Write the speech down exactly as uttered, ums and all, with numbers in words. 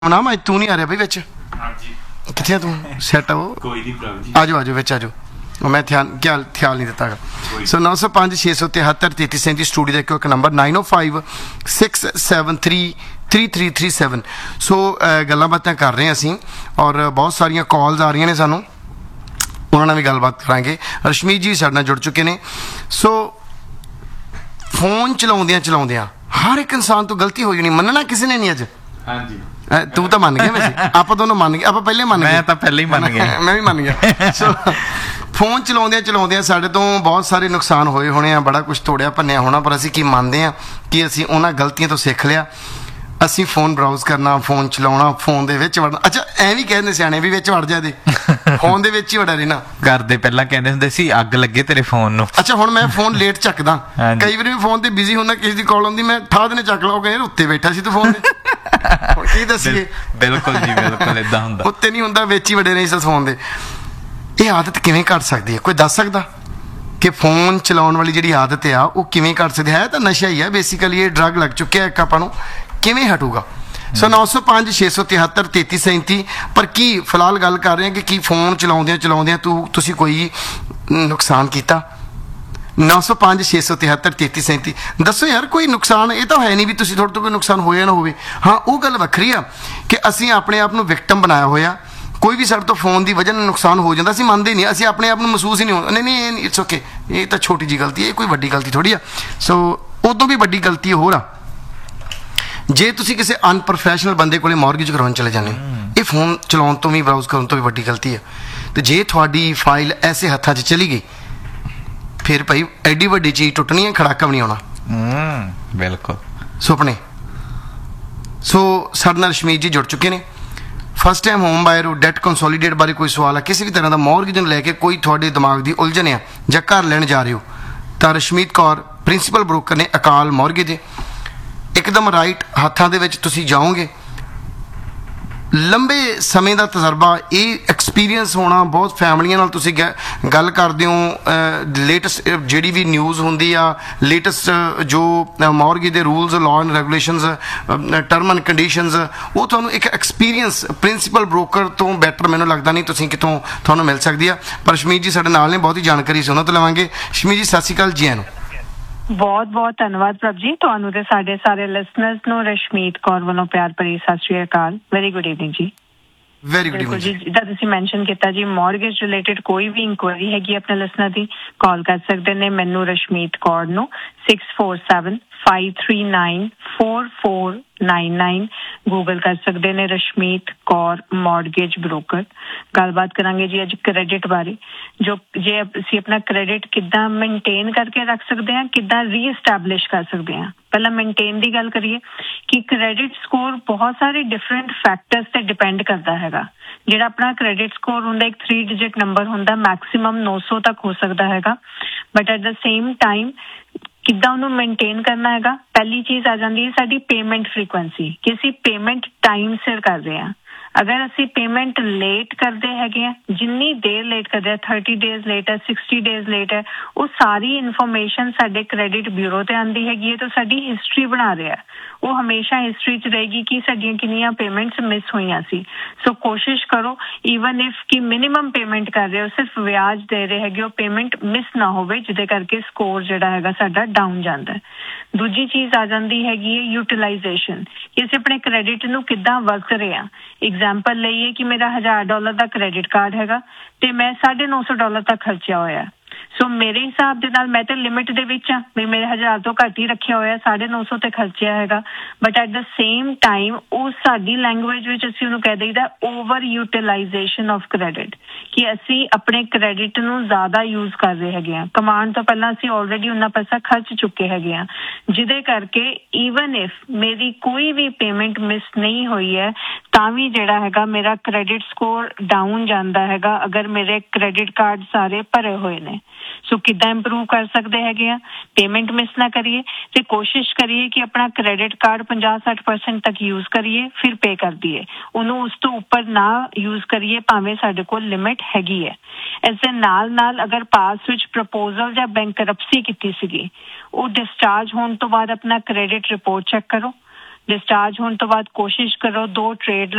ਨਾ ਮੈਂ ਤੂੰ ਨਹੀਂ ਆ ਰਿਹਾ ਬਈ ਵਿੱਚ ਹਾਂਜੀ ਕਿੱਥੇ ਆ ਤੂੰ ਸੈੱਟ ਆ ਉਹ ਕੋਈ ਨਹੀਂ ਭਰਾ ਜੀ ਆਜੋ ਆਜੋ ਵਿੱਚ ਆਜੋ ਮੈਂ ਧਿਆਨ ਖਿਆਲ ਖਿਆਲ ਨਹੀਂ ਦਿੱਤਾ ਸੋ ਨੌ ਸੌ ਪੰਜ ਛੇ ਸੌ ਤਿਹੱਤਰ ਤੇਤੀ ਸੈਂਤੀ ਸਟੂਡੀਓ ਦਾ ਇੱਕੋ ਇੱਕ ਨੰਬਰ ਨਾਈਨ ਓ five six seven three three three three seven ਸੋ ਗੱਲਾਂ ਬਾਤਾਂ ਕਰ ਰਹੇ ਹਾਂ ਅਸੀਂ ਔਰ ਬਹੁਤ ਸਾਰੀਆਂ ਕਾਲਸ ਆ ਰਹੀਆਂ ਨੇ ਸਾਨੂੰ ਉਹਨਾਂ ਨਾਲ ਵੀ ਗੱਲਬਾਤ ਕਰਾਂਗੇ ਰਸ਼ਮੀਤ ਜੀ ਸਾਡੇ ਨਾਲ ਜੁੜ ਚੁੱਕੇ ਨੇ ਸੋ ਫੋਨ ਚਲਾਉਂਦਿਆਂ ਚਲਾਉਂਦਿਆਂ ਹਰ ਇੱਕ ਇਨਸਾਨ ਤੋਂ ਗਲਤੀ ਹੋਈ ਨਹੀਂ ਮੰਨਣਾ ਕਿਸੇ ਨੇ ਨਹੀਂ ਅੱਜ ਹਾਂਜੀ ਤੂੰ ਤਾਂ ਮੰਨ ਗਿਆ ਵੈਸੇ ਆਪਾਂ ਦੋਨੋਂ ਮੰਨ ਗਏ ਆਪਾਂ ਪਹਿਲੇ ਮੰਨ ਗਏ ਮੈਂ ਤਾਂ ਪਹਿਲੇ ਹੀ ਮੰਨ ਗਿਆ ਮੈਂ ਵੀ ਮੰਨ ਗਿਆ ਸੋ ਫੋਨ ਚਲਾਉਂਦਿਆਂ ਚਲਾਉਂਦਿਆਂ ਸਾਡੇ ਤੋਂ ਬਹੁਤ ਸਾਰੇ ਨੁਕਸਾਨ ਹੋਏ ਹੋਣੇ ਆ ਬੜਾ ਕੁਝ ਤੋੜਿਆ ਭੰਨਿਆ ਹੋਣਾ ਪਰ ਅਸੀਂ ਕੀ ਮੰਨਦੇ ਹਾਂ ਕਿ ਅਸੀਂ ਉਹਨਾਂ ਗਲਤੀਆਂ ਤੋਂ ਸਿੱਖ ਲਿਆ ਅਸੀਂ ਫੋਨ ਬਰਾਊਜ਼ ਕਰਨਾ ਫੋਨ ਚਲਾਉਣਾ ਫੋਨ ਦੇ ਵਿੱਚ ਵੜਨਾ ਅੱਛਾ ਐਂ ਵੀ ਕਹਿੰਦੇ ਸਿਆਣੇ ਵੀ ਵਿੱਚ ਵੜ ਜਾ ਦੇ ਫੋਨ ਦੇ ਵਿੱਚ ਹੀ ਵੜਾ ਰਹਿਣਾ ਕਰਦੇ ਪਹਿਲਾਂ ਕਹਿੰਦੇ ਹੁੰਦੇ ਸੀ ਅੱਗ ਲੱਗੇ ਤੇਰੇ ਫੋਨ ਨੂੰ ਅੱਛਾ ਹੁਣ ਮੈਂ ਫੋਨ ਲੇਟ ਚੱਕਦਾ ਕਈ ਵਾਰੀ ਫੋਨ ਤੇ ਬਿਜ਼ੀ ਹੁੰਦਾ ਕਿਸੇ ਦੀ ਕਾਲ ਆਉਂਦੀ ਮੈਂ ਠਾ ਦੇਣੇ ਚੱਕ ਲਾ ਉਹ ਕਹਿੰਦੇ ਉੱਤੇ ਬੈਠਾ ਸੀ ਤੂੰ ਫੋਨ ਤੇ ਹੁਣ ਕੀ ਦੱਸੀਏ ਬਿਲਕੁਲ ਜੀ ਬਿਲਕੁਲ ਏਦਾਂ ਹੁੰਦਾ ਉੱਤੇ ਨਹੀਂ ਹੁੰਦਾ ਵਿੱਚ ਹੀ ਵੜੇ ਰਹੇ ਇਸ ਫੋਨ ਦੇ ਇਹ ਆਦਤ ਕਿਵੇਂ ਘਟ ਸਕਦੀ ਹੈ ਕੋਈ ਦੱਸ ਸਕਦਾ ਕਿ ਫੋਨ ਚਲਾਉਣ ਵਾਲੀ ਜਿਹੜੀ ਆਦਤ ਆ ਉਹ ਕਿਵੇਂ ਘਟ ਸਕਦੀ ਹੈ ਤਾਂ ਨਸ਼ਾ ਹੀ ਹੈ ਬੇਸਿਕਲੀ ਇਹ ਡਰੱਗ ਲੱਗ ਚੁੱਕਿਆ ਇੱਕ ਆਪਾਂ ਨੂੰ ਕਿਵੇਂ ਹਟੂਗਾ ਸੋ ਨੌ ਸੌ ਪੰਜ ਛੇ ਸੌ ਤਿਹੱਤਰ ਤੇਤੀ ਸੈਂਤੀ ਪਰ ਕੀ ਫਿਲਹਾਲ ਗੱਲ ਕਰ ਰਹੇ ਹਾਂ ਕਿ ਕੀ ਫੋਨ ਚਲਾਉਂਦਿਆਂ ਚਲਾਉਂਦਿਆਂ ਤੂੰ ਤੁਸੀਂ ਕੋਈ ਨੁਕਸਾਨ ਕੀਤਾ ਨੌ ਸੌ ਪੰਜ ਛੇ ਸੌ ਤਿਹੱਤਰ ਤੇਤੀ ਸੈਂਤੀ ਦੱਸੋ ਯਾਰ ਕੋਈ ਨੁਕਸਾਨ ਇਹ ਤਾਂ ਹੈ ਨਹੀਂ ਵੀ ਤੁਸੀਂ ਤੁਹਾਡੇ ਤੋਂ ਕੋਈ ਨੁਕਸਾਨ ਹੋਇਆ ਨਾ ਹੋਵੇ ਹਾਂ ਉਹ ਗੱਲ ਵੱਖਰੀ ਆ ਕਿ ਅਸੀਂ ਆਪਣੇ ਆਪ ਨੂੰ ਵਿਕਟਮ ਬਣਾਇਆ ਹੋਇਆ ਕੋਈ ਵੀ ਸਾਡੇ ਤੋਂ ਫੋਨ ਦੀ ਵਜ੍ਹਾ ਨਾਲ ਨੁਕਸਾਨ ਹੋ ਜਾਂਦਾ ਅਸੀਂ ਮੰਨਦੇ ਨਹੀਂ ਅਸੀਂ ਆਪਣੇ ਆਪ ਨੂੰ ਮਹਿਸੂਸ ਹੀ ਨਹੀਂ ਹੁੰਦਾ ਨਹੀਂ ਨਹੀਂ ਇਹ ਇਟਸ ਓਕੇ ਇਹ ਤਾਂ ਛੋਟੀ ਜਿਹੀ ਗਲਤੀ ਹੈ ਇਹ ਕੋਈ ਵੱਡੀ ਗਲਤੀ ਥੋੜ੍ਹੀ ਆ ਸੋ ਉਦੋਂ ਵੀ ਵੱਡੀ ਗਲਤੀ ਹੋਰ ਆ ਜੇ ਤੁਸੀਂ ਕਿਸੇ ਅਨਪ੍ਰੋਫੈਸ਼ਨਲ ਬੰਦੇ ਕੋਲੇ ਮੌਰਗੇਜ ਕਰਵਾਉਣ ਚਲੇ ਜਾਂਦੇ ਹੋ ਇਹ ਫੋਨ ਚਲਾਉਣ ਤੋਂ ਵੀ ਬਰਾਊਜ਼ ਕਰਨ ਤੋਂ ਵੀ ਵੱਡੀ ਗਲਤੀ ਹੈ ਤੇ ਜੇ ਤੁਹਾਡੀ ਫਾਈਲ ਐਸੇ ਹੱਥਾਂ 'ਚ ਚਲੀ ਗਈ ਫਿਰ ਭਾਈ ਐਡੀ ਵੱਡੀ ਚੀਜ਼ ਟੁੱਟਣੀ ਹੈ ਖੜਾਕਾ ਵੀ ਨਹੀਂ ਆਉਣਾ ਹੂੰ ਬਿਲਕੁਲ ਸੁਪਨੇ ਸੋ ਸਾਡੇ ਨਾਲ ਰਸ਼ਮੀਤ ਜੀ ਜੁੜ ਚੁੱਕੇ ਨੇ ਫਸਟ ਟਾਈਮ ਹੋਮ ਬਾਇਰ ਹੋ ਡੈਟ ਕੰਸੋਲੀਡੇਟ ਬਾਰੇ ਕੋਈ ਸਵਾਲ ਹੈ ਕਿਸੇ ਵੀ ਤਰ੍ਹਾਂ ਦਾ ਮੌਰਗੇਜ ਨੂੰ ਲੈ ਕੇ ਕੋਈ ਤੁਹਾਡੇ ਦਿਮਾਗ ਦੀ ਉਲਝਣ ਆ ਜਾਂ ਘਰ ਲੈਣ ਜਾ ਰਹੇ ਹੋ ਤਾਂ ਰਸ਼ਮੀਤ ਕੌਰ ਪ੍ਰਿੰਸੀਪਲ ਬ੍ਰੋਕਰ ਨੇ ਅਕਾਲ ਮੌਰਗੇਜ ਇੱਕਦਮ ਰਾਈਟ ਹੱਥਾਂ ਦੇ ਵਿੱਚ ਤੁਸੀਂ ਜਾਓਗੇ ਲੰਬੇ ਸਮੇਂ ਦਾ ਤਜਰਬਾ ਇਹ ਐਕਸਪੀਰੀਅੰਸ ਹੋਣਾ ਬਹੁਤ ਫੈਮਲੀਆਂ ਨਾਲ ਤੁਸੀਂ ਗੱਲ ਕਰਦੇ ਹੋ ਲੇਟੈਸਟ ਜਿਹੜੀ ਵੀ ਨਿਊਜ਼ ਹੁੰਦੀ ਆ ਲੇਟੈਸਟ ਜੋ ਮੌਰਗੇਜ ਦੇ rules law and regulations term and conditions ਉਹ ਤੁਹਾਨੂੰ ਇੱਕ ਐਕਸਪੀਰੀਅੰਸ ਪ੍ਰਿੰਸੀਪਲ ਬ੍ਰੋਕਰ ਤੋਂ ਬੈਟਰ ਮੈਨੂੰ ਲੱਗਦਾ ਨਹੀਂ ਤੁਸੀਂ ਕਿਤੋਂ ਤੁਹਾਨੂੰ ਮਿਲ ਸਕਦੀ ਆ ਪਰ ਸ਼ਮੀਤ ਜੀ ਸਾਡੇ ਨਾਲ ਨੇ ਬਹੁਤ ਹੀ ਜਾਣਕਾਰੀ ਸੀ ਉਹਨਾਂ ਤੋਂ ਲਵਾਂਗੇ ਸ਼ਮੀਤ ਜੀ ਸਤਿ ਸ਼੍ਰੀ ਅਕਾਲ ਜੀ ਆਇਆਂ ਨੂੰ ਬਹੁਤ ਬਹੁਤ ਧੰਨਵਾਦ ਪ੍ਰਭ ਜੀ ਤੁਹਾਨੂੰ ਤੇ ਸਾਡੇ ਸਾਰੇ ਲਿਸਨਰਸ ਨੂੰ ਰਸ਼ਮੀਤ ਕੌਰ ਵੱਲੋਂ ਪਿਆਰ ਭਰੀ ਸਤਿ ਸ਼੍ਰੀ ਅਕਾਲ ਵੈਰੀ ਗੁੱਡ ਈਵਨਿੰਗ ਜੀ ਵੈਰੀ ਗੁੱਡ ਈਵਨਿੰਗ ਜੀ ਜਿੱਦਾਂ ਤੁਸੀਂ ਮੈਂਸ਼ਨ ਕੀਤਾ ਜੀ ਮੌਰਗੇਜ ਰਿਲੇਟਡ ਕੋਈ ਵੀ ਇਨਕੁਆਇਰੀ ਹੈਗੀ ਆਪਣੇ ਲਿਸਨਰ ਦੀ ਕਾਲ ਕਰ ਸਕਦੇ ਨੇ ਮੈਨੂੰ ਰਸ਼ਮੀਤ ਕੌਰ ਨੂੰ six four seven five three nine four four nine nine Google ਕਰ ਸਕਦੇ ਨੇ ਰਸ਼ਮੀਤ ਕੌਰ ਮੌਰਗੇਜ ਬ੍ਰੋਕਰ ਗੱਲਬਾਤ ਕਰਾਂਗੇ ਜੀ ਅੱਜ ਕ੍ਰੈਡਿਟ ਬਾਰੇ ਜੋ ਜੇ ਅਸੀਂ ਆਪਣਾ ਕ੍ਰੈਡਿਟ ਕਿੱਦਾਂ ਮੇਨਟੇਨ ਕਰਕੇ ਰੱਖ ਸਕਦੇ ਹਾਂ ਕਿੱਦਾਂ ਰੀਐਸਟੈਬਲਿਸ਼ ਕਰ ਸਕਦੇ ਹਾਂ ਪਹਿਲਾਂ ਮੇਨਟੇਨ ਦੀ ਗੱਲ ਕਰੀਏ ਕਿ ਕ੍ਰੈਡਿਟ ਸਕੋਰ ਬਹੁਤ ਸਾਰੇ ਡਿਫਰੈਂਟ ਫੈਕਟਰਸ ਤੇ ਡਿਪੈਂਡ ਕਰਦਾ ਹੈਗਾ ਜਿਹੜਾ ਆਪਣਾ ਕ੍ਰੈਡਿਟ ਸਕੋਰ ਹੁੰਦਾ ਇੱਕ ਥ੍ਰੀ ਡਿਜਿਟ ਨੰਬਰ ਹੁੰਦਾ ਮੈਕਸਿਮਮ ਨੌ ਸੌ ਤੱਕ ਹੋ ਸਕਦਾ ਹੈਗਾ but at the same time ਕਿੱਦਾਂ ਉਹਨੂੰ ਮੇਨਟੇਨ ਕਰਨਾ ਹੈਗਾ ਪਹਿਲੀ ਚੀਜ਼ ਆ ਜਾਂਦੀ ਹੈ ਸਾਡੀ ਪੇਮੈਂਟ ਫ੍ਰੀਕੁਐਂਸੀ ਕਿ ਅਸੀਂ ਪੇਮੈਂਟ ਟਾਈਮ ਸਿਰ ਕਰ ਰਹੇ ਹਾਂ ਅਗਰ ਅਸੀਂ ਪੇਮੈਂਟ ਲੇਟ ਕਰਦੇ ਹੈਗੇ ਆ ਜਿੰਨੀ ਦੇਰ ਲੇਟ ਕਰਦੇ ਆ ਥਰਟੀ ਡੇਜ਼ ਲੇਟ ਹੈ ਸਿਕਸਟੀ ਡੇਜ਼ ਲੇਟ ਹੈ ਉਹ ਸਾਰੀ ਇਨਫੋਰਮੇਸ਼ਨ ਸਾਡੇ ਕ੍ਰੈਡਿਟ ਬਿਊਰੋ ਤੇ ਆਉਂਦੀ ਹੈਗੀ ਹੈ ਤਾਂ ਸਾਡੀ ਹਿਸਟਰੀ ਬਣਾ ਰਿਹਾ ਉਹ ਹਮੇਸ਼ਾ ਹਿਸਟਰੀ 'ਚ ਰਹੇਗੀ ਕਿ ਸਾਡੀਆਂ ਕਿੰਨੀਆਂ ਪੇਮੈਂਟਸ ਮਿਸ ਹੋਈਆਂ ਸੀ ਸੋ ਕੋਸ਼ਿਸ਼ ਕਰੋ ਈਵਨ ਇਫ ਕਿ ਮਿਨੀਮਮ ਪੇਮੈਂਟ ਕਰ ਰਹੇ ਹੋ ਸਿਰਫ ਵਿਆਜ ਦੇ ਰਹੇ ਹੈਗੇ ਉਹ ਪੇਮੈਂਟ ਮਿਸ ਨਾ ਹੋਵੇ ਜਿਹਦੇ ਕਰਕੇ ਸਕੋਰ ਜਿਹੜਾ ਹੈਗਾ ਸਾਡਾ ਡਾਊਨ ਜਾਂਦਾ ਦੂਜੀ ਚੀਜ਼ ਆ ਜਾਂਦੀ ਹੈਗੀ ਹੈ ਯੂਟੀਲਾਈਜੇਸ਼ਨ ਕਿ ਅਸੀਂ ਆਪਣੇ ਕ੍ਰੈਡਿਟ ਨੂੰ ਕਿੱਦਾਂ ਵਰਤ ਰਹੇ ਹਾਂ ਐਗਜ਼ਾਮਪਲ ਲਈਏ ਕਿ ਮੇਰਾ ਹਜ਼ਾਰ ਡਾਲਰ ਦਾ ਕ੍ਰੈਡਿਟ ਕਾਰਡ ਹੈਗਾ ਤੇ ਮੈਂ ਸਾਢੇ ਨੌ ਸੌ ਡਾਲਰ ਤੱਕ ਖਰਚਿਆ ਹੋਇਆ ਸੋ ਮੇਰੇ ਹਿਸਾਬ ਦੇ ਨਾਲ ਮੈਂ ਤੇ ਲਿਮਿਟ ਦੇ ਵਿੱਚ ਆ ਵੀ ਮੇਰੇ ਹਜ਼ਾਰ ਤੋਂ ਘੱਟ ਹੀ ਰੱਖਿਆ ਹੋਇਆ ਸਾਢੇ ਨੌ ਸੌ ਤੇ ਖਰਚਿਆ ਹੈਗਾ but at the same time ਉਹ ਸਾਡੀ ਲੈਂਗੁਏਜ ਵਿੱਚ ਅਸੀਂ ਉਹਨੂੰ ਕਹਿ ਦਈਦਾ ਓਵਰ ਯੂਟੀਲਾਈਜੇਸ਼ਨ ਆਫ ਕ੍ਰੈਡਿਟ ਕਿ ਅਸੀਂ ਆਪਣੇ ਕ੍ਰੈਡਿਟ ਨੂੰ ਜ਼ਿਆਦਾ ਯੂਜ਼ ਕਰ ਰਹੇ ਹੈਗੇ ਆ ਕਮਾਉਣ ਤੋਂ ਪਹਿਲਾਂ ਅਸੀਂ ਆਲਰੇਡੀ ਉਹਨਾਂ ਪੈਸਾ ਖਰਚ ਚੁੱਕੇ ਹੈਗੇ ਆ ਜਿਹਦੇ ਕਰਕੇ ਈਵਨ ਇਫ ਮੇਰੀ ਕੋਈ ਵੀ ਪੇਮੈਂਟ ਮਿਸ ਨਹੀਂ ਹੋਈ ਹੈ ਤਾਂ ਵੀ ਜਿਹੜਾ ਹੈਗਾ ਮੇਰਾ ਕ੍ਰੈਡਿਟ ਸਕੋਰ ਡਾਊਨ ਜਾਂਦਾ ਹੈਗਾ ਅਗਰ ਮੇਰੇ ਕ੍ਰੈਡਿਟ ਕਾਰਡ ਸਾਰੇ ਭਰੇ ਹੋਏ ਨੇ ਸੋ ਕਿੱਦਾਂ ਇੰਪਰੂਵ ਕਰ ਸਕਦੇ ਹੈਗੇ ਆ ਪੇਮੈਂਟ ਮਿਸ ਨਾ ਕਰੀਏ ਤੇ ਕੋਸ਼ਿਸ਼ ਕਰੀਏ ਕਿ ਆਪਣਾ ਕ੍ਰੈਡਿਟ ਕਾਰਡ ਪੰਜਾਹ ਸੱਠ ਪਰਸੈਂਟ ਤੱਕ ਯੂਜ਼ ਕਰੀਏ ਫਿਰ ਪੇ ਕਰ ਦਈਏ ਉਹਨੂੰ ਉਸ ਤੋਂ ਉੱਪਰ ਨਾ ਯੂਜ਼ ਕਰੀਏ ਭਾਵੇਂ ਸਾਡੇ ਕੋਲ ਲਿਮਿਟ ਹੈਗੀ ਹੈ ਇਸ ਦੇ ਨਾਲ ਨਾਲ ਅਗਰ ਪਾਸ ਵਿੱਚ ਪ੍ਰਪੋਜ਼ਲ ਜਾਂ ਬੈਂਕਰਪਸੀ ਕੀਤੀ ਸੀਗੀ ਉਹ ਡਿਸਚਾਰਜ ਹੋਣ ਤੋਂ ਬਾਅਦ ਆਪਣਾ ਕ੍ਰੈਡਿਟ ਰਿਪੋਰਟ ਚੈੱਕ ਕਰੋ ਡਿਸਚਾਰਜ ਹੋਣ ਤੋਂ ਬਾਅਦ ਕੋਸ਼ਿਸ਼ ਕਰੋ ਦੋ ਟ੍ਰੇਡ